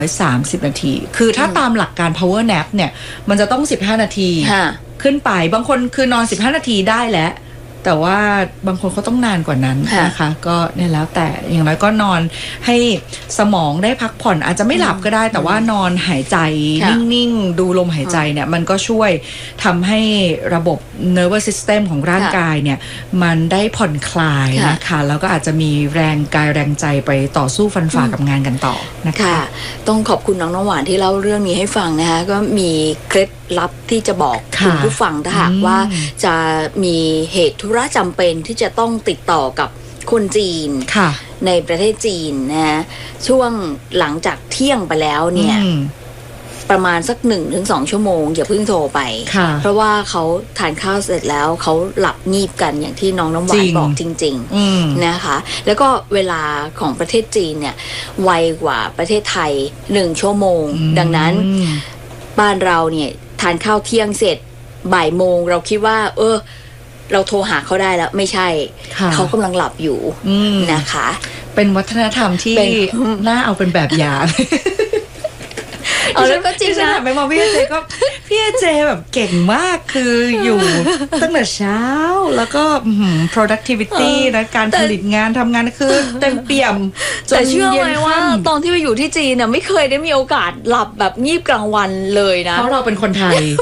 30 นาทีคือถ้าตามหลักการ power nap เนี่ยมันจะต้อง15 นาทีขึ้นไปบางคนคือนอน15 นาทีได้แล้วแต่ว่าบางคนเขาต้องนานกว่านั้นนะคะก็เนี่ยแล้วแต่อย่างไรก็นอนให้สมองได้พักผ่อนอาจจะไม่หลับก็ได้แต่ว่านอนหายใจนิ่งๆดูลมหายใจเนี่ยมันก็ช่วยทำให้ระบบ nervous system ของร่างกายเนี่ยมันได้ผ่อนคลายนะคะแล้วก็อาจจะมีแรงกายแรงใจไปต่อสู้ฟันฝ่ากับงานกันต่อนะคะต้องขอบคุณน้องน้ำหวานที่เล่าเรื่องนี้ให้ฟังนะคะก็มีเคล็ดลับที่จะบอกคุณผู้ฟังถ้าหากว่าจะมีเหตุธุระจำเป็นที่จะต้องติดต่อกับคนจีนในประเทศจีนนะช่วงหลังจากเที่ยงไปแล้วเนี่ยประมาณสัก 1-2 ชั่วโมงอย่าเพิ่งโทรไปเพราะว่าเขาทานข้าวเสร็จแล้วเขาหลับงีบกันอย่างที่น้องน้ำหวานบอกจริงๆนะคะแล้วก็เวลาของประเทศจีนเนี่ยไวกว่าประเทศไทย1 ชั่วโมงดังนั้นบ้านเราเนี่ยทานข้าวเที่ยงเสร็จบ่ายโมงเราคิดว่าเราโทรหาเขาได้แล้วไม่ใช่เขากำลังหลับอยู่นะคะเป็นวัฒนธรรมที่น่าเอาเป็นแบบอย่างแล้วก็จริงนะไม่มองพี่เจแบบเก่งมากคืออยู่ตั้งแต่เช้าแล้วก็productivity นะการผลิตงานทำงานคือเต็มเปี่ยมแต่เชื่อไหมว่าตอนที่ไปอยู่ที่จีนน่ะไม่เคยได้มีโอกาสหลับแบบงีบกลางวันเลยนะเพราะเราเป็นคนไทย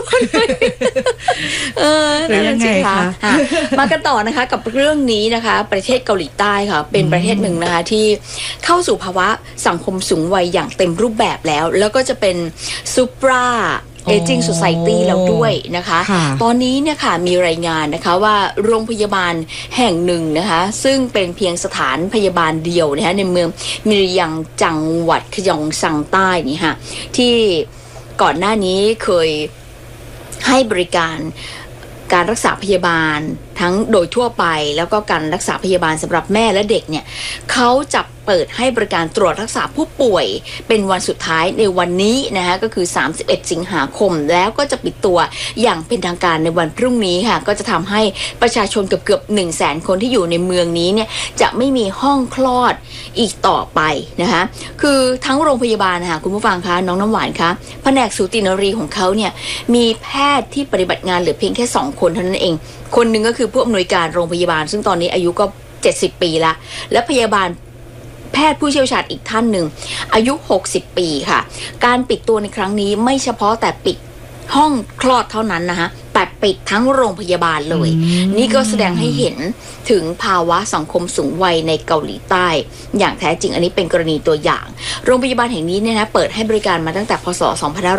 หรือยังไงคะมากันต่อนะคะกับเรื่องนี้นะคะประเทศเกาหลีใต้ค่ะเป็นประเทศหนึ่งนะคะที่เข้าสู่ภาวะสังคมสูงวัยอย่างเต็มรูปแบบแล้วก็จะเป็นsupra aging society แล้วด้วยนะคะตอนนี้เนี่ยค่ะมีรายงานนะคะว่าโรงพยาบาลแห่งหนึ่งนะคะซึ่งเป็นเพียงสถานพยาบาลเดียวนะคะในเมืองมิริยังจังหวัดขยองซังใต้นี่ค่ะที่ก่อนหน้านี้เคยให้บริการรักษาพยาบาลทั้งโดยทั่วไปแล้วก็การรักษาพยาบาลสำหรับแม่และเด็กเนี่ยเขาจะเปิดให้บริการตรวจรักษาผู้ป่วยเป็นวันสุดท้ายในวันนี้นะคะก็คือ31 สิงหาคมแล้วก็จะปิดตัวอย่างเป็นทางการในวันพรุ่งนี้ค่ะก็จะทำให้ประชาชนเกือบ 100,000 คนที่อยู่ในเมืองนี้เนี่ยจะไม่มีห้องคลอดอีกต่อไปนะคะคือทั้งโรงพยาบาลนะคะคุณผู้ฟังคะน้องน้ำหวานคะแผนกสูตินรีของเขาเนี่ยมีแพทย์ที่ปฏิบัติงานเหลือเพียงแค่2 คนเท่านั้นเองคนหนึ่งก็คือผู้อำนวยการโรงพยาบาลซึ่งตอนนี้อายุก็70 ปีละและพยาบาลแพทย์ผู้เชี่ยวชาญอีกท่านหนึ่งอายุ60 ปีค่ะการปิดตัวในครั้งนี้ไม่เฉพาะแต่ปิดห้องคลอดเท่านั้นนะคะแต่ปิดทั้งโรงพยาบาลเลยนี่ก็แสดงให้เห็นถึงภาวะสังคมสูงวัยในเกาหลีใต้อย่างแท้จริงอันนี้เป็นกรณีตัวอย่างโรงพยาบาลแห่งนี้เนี่ยนะเปิดให้บริการมาตั้งแต่พ.ศ.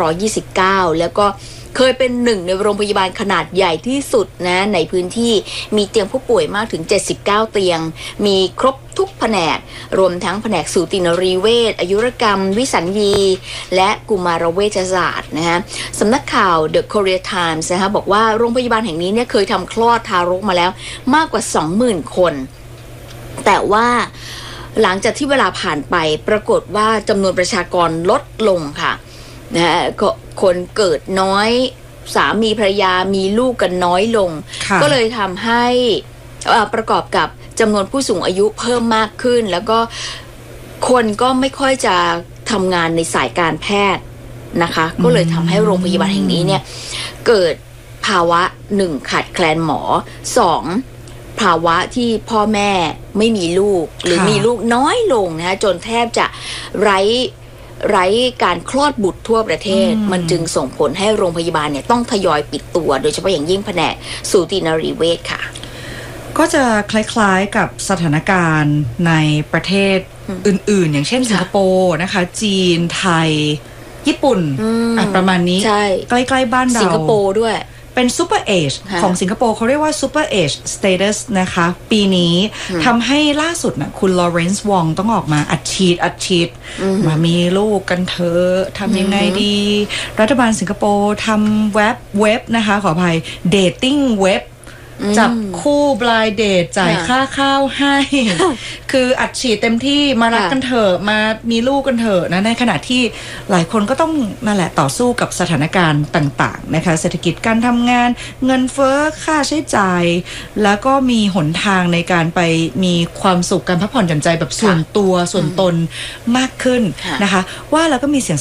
2529แล้วก็เคยเป็นหนึ่งในโรงพยาบาลขนาดใหญ่ที่สุดนะในพื้นที่มีเตียงผู้ป่วยมากถึง79 เตียงมีครบทุกแผนกรวมทั้งแผนกสูตินรีเวชอายุรกรรมวิสัญญีและกุมารเวชศาสตร์นะฮะสำนักข่าว The Korea Times นะคะบอกว่าโรงพยาบาลแห่งนี้เนี่ยเคยทำคลอดทารกมาแล้วมากกว่า 20,000 คนแต่ว่าหลังจากที่เวลาผ่านไปปรากฏว่าจำนวนประชากรลดลงค่ะนะฮะคนเกิดน้อยสามีภรรยามีลูกกันน้อยลงก็เลยทำให้ประกอบกับจำนวนผู้สูงอายุเพิ่มมากขึ้นแล้วก็คนก็ไม่ค่อยจะทำงานในสายการแพทย์นะคะก็เลยทำให้โรงพยาบาลแห่งนี้เนี่ยเกิดภาวะ1ขาดแคลนหมอ2ภาวะที่พ่อแม่ไม่มีลูกหรือมีลูกน้อยลงนะจนแทบจะไร้การคลอดบุตรทั่วประเทศมันจึงส่งผลให้โรงพยาบาลเนี่ยต้องทยอยปิดตัวโดยเฉพาะอย่างยิ่งแผนกสูตินรีเวชค่ะก็จะคล้ายๆกับสถานการณ์ในประเทศอื่นๆอย่างเช่นสิงคโปร์นะคะจีนไทยญี่ปุ่นประมาณนี้ใกล้ๆบ้านเราสิงคโปร์ด้วยเป็นซูเปอร์เอจของสิงคโปร์เขาเรียกว่าซูเปอร์เอจสเตตัสนะคะปีนี้ทำให้ล่าสุดนะคุณลอเรนซ์วองต้องออกมาอัดฉีดมามีลูกกันเถอะทำยังไงดีรัฐบาลสิงคโปร์ทำเว็บนะคะขออภัยเดทติ้งเว็บจับคู่บลายเดทจ่ายค่าข้าวให้คืออัดฉีดเต็มที่มารักกันเถอะมามีลูกกันเถอะนะในขณะที่หลายคนก็ต้องนั่นแหละต่อสู้กับสถานการณ์ต่างๆนะคะเศรษฐกิจการทำงานเงินเฟ้อค่าใช้จ่ายแล้วก็มีหนทางในการไปมีความสุขการพักผ่อนหย่อนใจแบบส่วนตัวส่วนตนมากขึ้นนะคะว่าแล้วก็มีเสียง